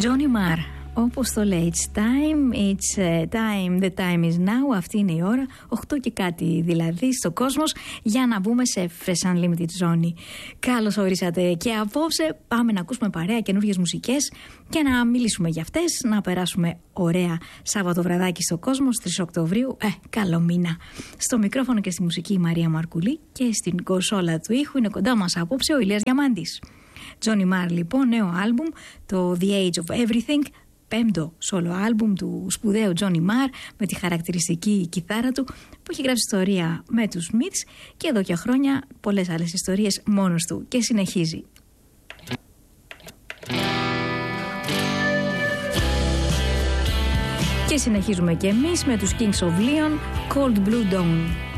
Johnny Marr, όπως το λέει, the time is now, αυτή είναι η ώρα, 8 και κάτι δηλαδή στο κόσμος, για να μπούμε σε Fresh Unlimited ζώνη. Καλώς ορίσατε και απόψε πάμε να ακούσουμε παρέα καινούργιες μουσικές και να μιλήσουμε για αυτές, να περάσουμε ωραία Σάββατο βραδάκι στο κόσμο, 3 Οκτωβρίου, καλό μήνα. Στο μικρόφωνο και στη μουσική η Μαρία Μαρκουλή και στην κονσόλα του ήχου είναι κοντά μας απόψε ο Ηλίας Διαμάντης. Johnny Marr λοιπόν, νέο άλμπουμ, το The Age of Everything, πέμπτο solo άλμπουμ του σπουδαίου Johnny Marr με τη χαρακτηριστική κιθάρα του, που έχει γράψει ιστορία με τους Smiths και εδώ και χρόνια πολλές άλλες ιστορίες μόνος του και συνεχίζει. Και συνεχίζουμε και εμείς με τους Kings of Leon, Cold Blue Dawn.